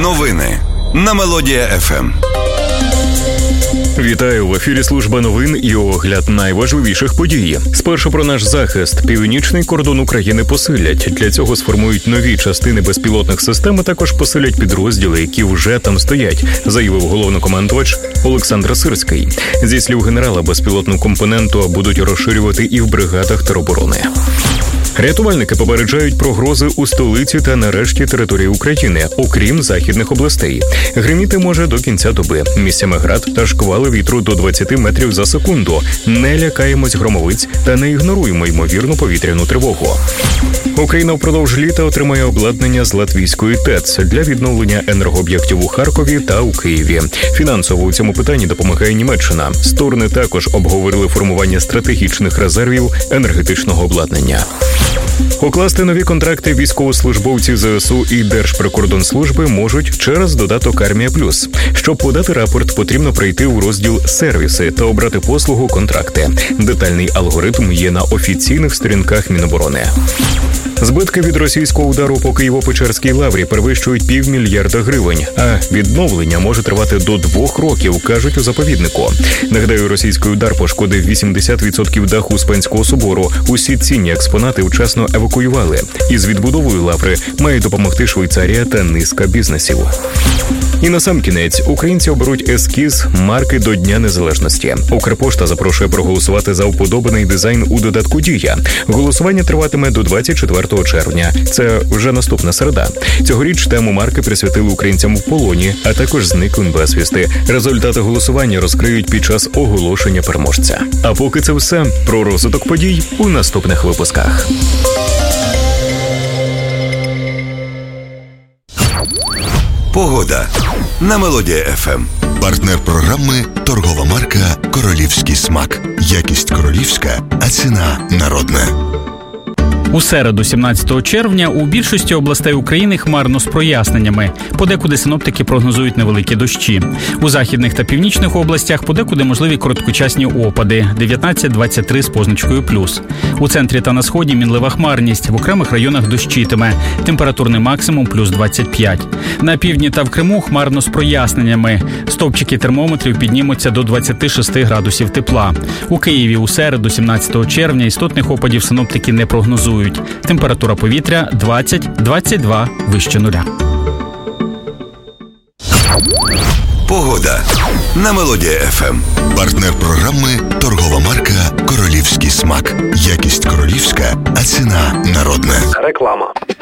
Новини на Мелодія ФМ. Вітаю! В ефірі служба новин і огляд найважливіших подій. Спершу про наш захист. Північний кордон України посилять. Для цього сформують нові частини безпілотних систем, а також посилять підрозділи, які вже там стоять, заявив головнокомандувач Олександр Сирський. Зі слів генерала, безпілотну компоненту будуть розширювати і в бригадах тероборони. Рятувальники попереджають про грози у столиці та на решті території України, окрім західних областей. Гриміти може до кінця доби. Місцями град та шквали вітру до 20 метрів за секунду. Не лякаємось громовиць та не ігноруємо ймовірну повітряну тривогу. Україна впродовж літа отримає обладнання з латвійської ТЕЦ для відновлення енергооб'єктів у Харкові та у Києві. Фінансово у цьому питанні допомагає Німеччина. Сторони також обговорили формування стратегічних резервів енергетичного обладнання. Укласти нові контракти військовослужбовці ЗСУ і Держприкордонслужби можуть через додаток «Армія Плюс». Щоб подати рапорт, потрібно прийти у розділ «Сервіси» та обрати послугу «Контракти». Детальний алгоритм є на офіційних сторінках Міноборони. Збитки від російського удару по Києво-Печерській лаврі перевищують $500 мільярда гривень, а відновлення може тривати до 2 років, кажуть у заповіднику. Нагадаю, російський удар пошкодив 80% даху Успенського собору. Усі цінні експонати вчасно евакуювали. Із відбудовою лаври має допомогти Швейцарія та низка бізнесів. І насамкінець, українці оберуть ескіз марки до Дня Незалежності. Укрпошта запрошує проголосувати за уподобаний дизайн у додатку «Дія». Голосування триватиме до 24 червня. Це вже наступна середа. Цьогоріч тему марки присвятили українцям в полоні, а також зниклим безвісти. Результати голосування розкриють під час оголошення переможця. А поки це все. Про розвиток подій у наступних випусках. Погода на Мелодія ФМ. Партнер програми – торгова марка «Королівський смак». Якість королівська, а ціна народна. У середу, 17 червня, у більшості областей України хмарно з проясненнями. Подекуди синоптики прогнозують невеликі дощі. У західних та північних областях подекуди можливі короткочасні опади – 19-23 з позначкою плюс. У центрі та на сході мінлива хмарність, в окремих районах дощитиме. Температурний максимум – плюс 25. На півдні та в Криму хмарно з проясненнями. Стовпчики термометрів піднімуться до 26 градусів тепла. У Києві у середу, 17 червня, істотних опадів синоптики не прогнозують. Температура повітря 20-22 вище нуля. Погода на Мелодія ФМ. Партнер програми – торгова марка «Королівський смак». Якість королівська, а ціна народна. Реклама.